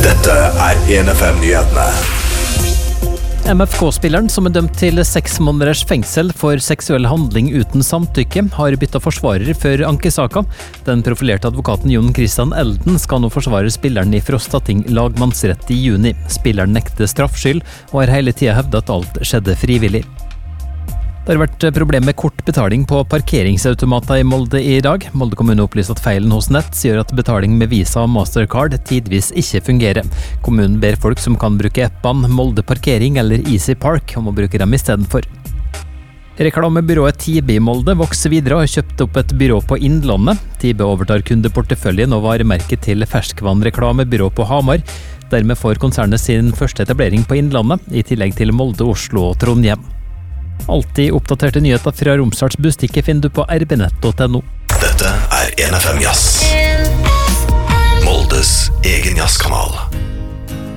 Dette 1FM-nyhetene. MFK-spilleren som dømt til 6 måneders fengsel for seksuell handling uten samtykke, har byttet forsvarer før ankesaka. Den profilerte advokaten Jon Christian Elden skal nå forsvare spilleren i Frostating lagmannsrett i juni. Spilleren nekter straffskyld og har hele tiden hevdet at alt skjedde frivillig. Det har vært problem med kort betaling på parkeringsautomater i Molde i dag. Molde kommune opplyser at feilen hos Nett gjør at betaling med Visa og Mastercard tidvis ikke fungerer. Kommunen ber folk som kan bruke appene Molde Parkering eller Easy Park om å bruke dem i stedet for. Reklamebyrået Tibe i Molde vokser videre og har kjøpt opp et byrå på Innlandet. Tibe overtar kundeporteføljen og varemerket til ferskvannreklamebyrå på Hamar. Dermed får konsernet sin første etablering på Innlandet, i tillegg til Molde, Oslo og Trondheim. Alltid oppdaterte nyheter fra Romsdals Bustikke finner du på rbnett.no. Dette 1FM Jazz. Moldes egen jazzkanal.